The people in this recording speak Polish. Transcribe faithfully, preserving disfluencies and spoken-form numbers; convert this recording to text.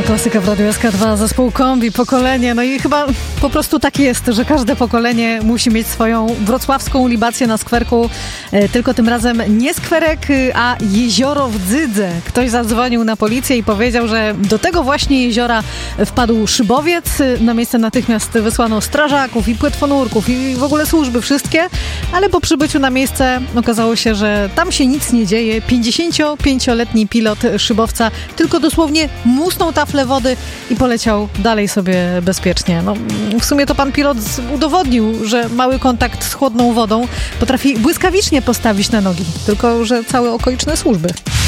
Klasyka w Radiu S K dwa, zespół Kombi, pokolenie. No i chyba po prostu tak jest, że każde pokolenie musi mieć swoją wrocławską libację na skwerku. E, tylko tym razem nie skwerek, a jezioro w Dzydze. Ktoś zadzwonił na policję i powiedział, że do tego właśnie jeziora wpadł szybowiec. Na miejsce natychmiast wysłano strażaków i płetwonurków i w ogóle służby wszystkie, ale po przybyciu na miejsce okazało się, że tam się nic nie dzieje. pięćdziesięciopięcioletni pilot szybowca tylko dosłownie musnął taflę wody i poleciał dalej sobie bezpiecznie. No, w sumie to pan pilot udowodnił, że mały kontakt z chłodną wodą potrafi błyskawicznie postawić na nogi, tylko że całe okoliczne służby.